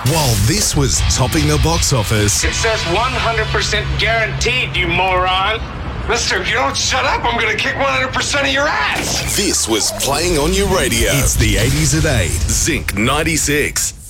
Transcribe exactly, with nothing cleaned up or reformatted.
While this was topping the box office, It says one hundred percent guaranteed, you moron. Mister, if you don't shut up, I'm going to kick one hundred percent of your ass. this was playing on your radio. It's the eighties at eight, Zinc ninety-six.